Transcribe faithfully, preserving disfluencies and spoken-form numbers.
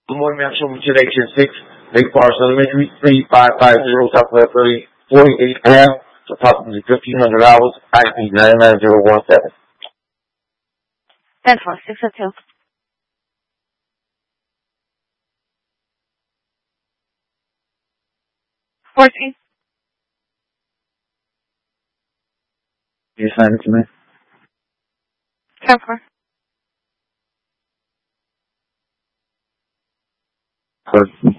Good morning, ma'am. Show me to Nation six, Lake Forest Elementary, three five five zero Southwest thirty, forty-eight Ave, approximately fifteen hundred dollars, I P nine nine zero one seven. ten four, six oh two. fourteen. You sign it to me? ten four. Good.